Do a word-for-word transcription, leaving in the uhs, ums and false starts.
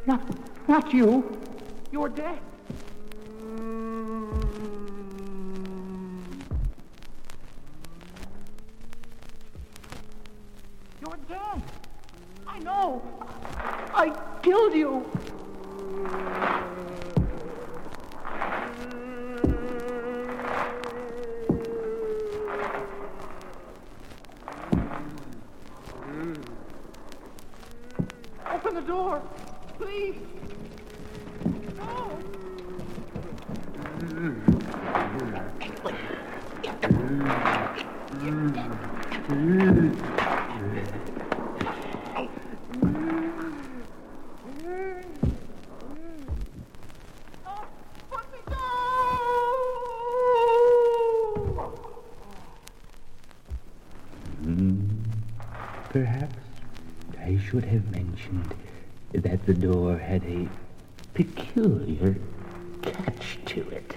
Not, not you. You're dead. You're dead. I know. I killed you. Open the door, please. No. Perhaps I should have mentioned that the door had a peculiar catch to it.